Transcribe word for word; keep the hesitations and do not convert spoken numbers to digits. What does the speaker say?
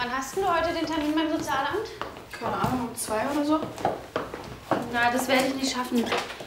Wann hast du heute den Termin beim Sozialamt? Keine Ahnung, um zwei oder so? Na, das werde ich nicht schaffen.